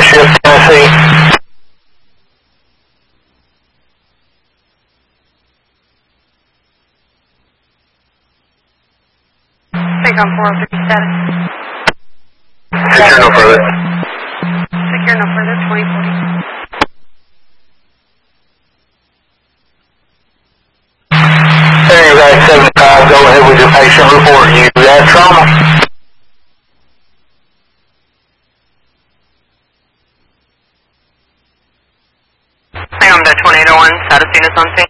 shift, Tennessee. Take on 403 status. Secure no further. Secure no further, 2040. Hey, guys, 75, go ahead with your patient report. You had trauma? Hey, I'm the 2801, status units on scene.